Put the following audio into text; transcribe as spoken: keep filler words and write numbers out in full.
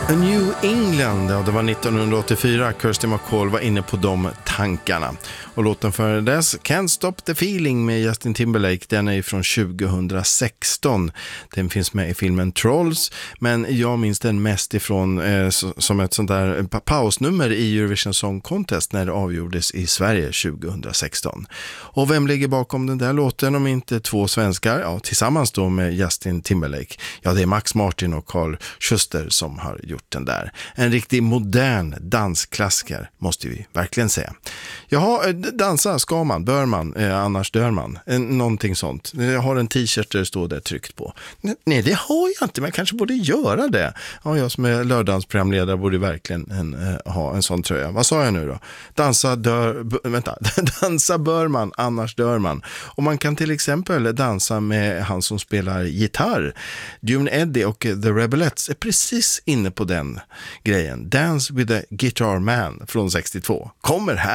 A New England, ja, det var nittonhundraåttiofyra. Kirsty MacColl var inne på de tankarna. Och låten före dess, Can't Stop the Feeling med Justin Timberlake, den är från tjugohundrasexton. Den finns med i filmen Trolls, men jag minns den mest ifrån eh, som ett sånt där pa- pausnummer i Eurovision Song Contest när det avgjordes i Sverige tjugohundrasexton. Och vem ligger bakom den där låten om inte två svenskar? Ja, tillsammans då med Justin Timberlake. Ja, det är Max Martin och Carl Schuster som har gjort den där. En riktigt modern dansklassiker måste vi verkligen säga. Jaha, dansa ska man, bör man, eh, annars dör man. Eh, någonting sånt. Jag har en t-shirt där det står där tryckt på. Nej, det har jag inte, men jag kanske borde göra det. Ja, jag som är lördagsprogramledare borde verkligen en, eh, ha en sån tröja. Vad sa jag nu då? Dansa, dör, b- vänta. dansa bör man, annars dör man. Och man kan till exempel dansa med han som spelar gitarr. Dune Eddy och The Rebelettes är precis inne på den grejen. Dance with a Guitar Man från sextiotvå. Kommer här.